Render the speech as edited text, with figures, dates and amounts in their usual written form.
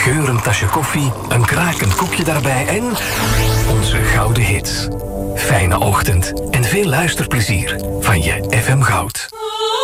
geurend tasje koffie, een krakend koekje daarbij en onze gouden hits. Fijne ochtend en veel luisterplezier van je FM Goud.